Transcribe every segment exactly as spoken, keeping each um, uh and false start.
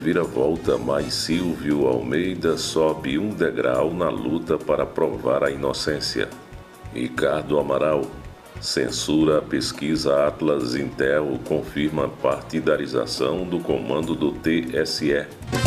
Vira-volta, mas Silvio Almeida sobe um degrau na luta para provar a inocência. Ricardo Amaral censura a pesquisa Atlas Intel, confirma partidarização do comando do T S E.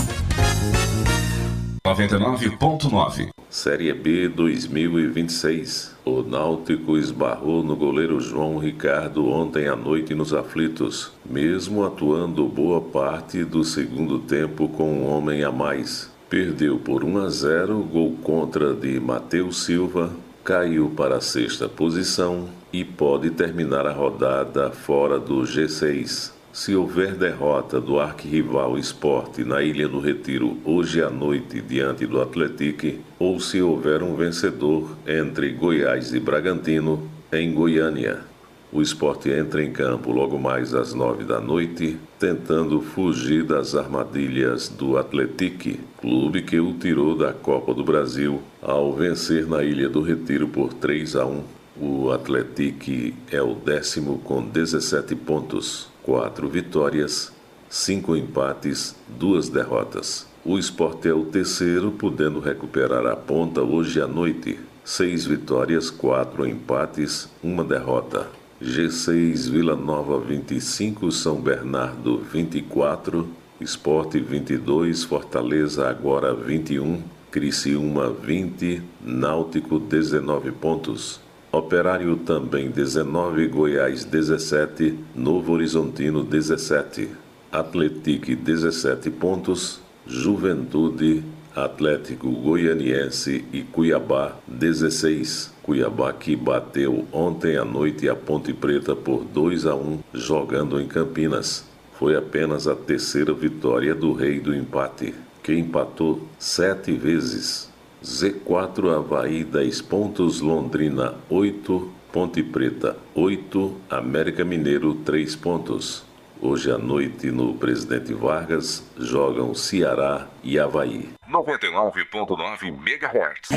noventa e nove ponto nove. Série B dois mil e vinte e seis. O Náutico esbarrou no goleiro João Ricardo ontem à noite nos aflitos, mesmo atuando boa parte do segundo tempo com um homem a mais. Perdeu por um a zero, gol contra de Matheus Silva, caiu para a sexta posição e pode terminar a rodada fora do G seis. Se houver derrota do arquirrival Sport na Ilha do Retiro hoje à noite diante do Atlético, ou se houver um vencedor entre Goiás e Bragantino em Goiânia. O Sport entra em campo logo mais às nove da noite, tentando fugir das armadilhas do Atlético, clube que o tirou da Copa do Brasil ao vencer na Ilha do Retiro por três a um. O Atlético é o décimo com dezessete pontos. Quatro vitórias, cinco empates, duas derrotas. O Sport é o terceiro, podendo recuperar a ponta hoje à noite. Seis vitórias, quatro empates, uma derrota. G seis, Vila Nova vinte e cinco, São Bernardo vinte e quatro, Sport vinte e dois, Fortaleza agora vinte e um, Criciúma vinte, Náutico dezenove pontos. Operário também dezenove, Goiás dezessete, Novo Horizontino dezessete, Atlético dezessete pontos, Juventude, Atlético Goianiense e Cuiabá dezesseis. Cuiabá que bateu ontem à noite a Ponte Preta por dois a um, jogando em Campinas. Foi apenas a terceira vitória do Rei do Empate, que empatou sete vezes. Z quatro, Avaí dez pontos, Londrina oito, Ponte Preta oito, América Mineiro três pontos. Hoje à noite no Presidente Vargas jogam Ceará e Avaí. noventa e nove ponto nove megahertz.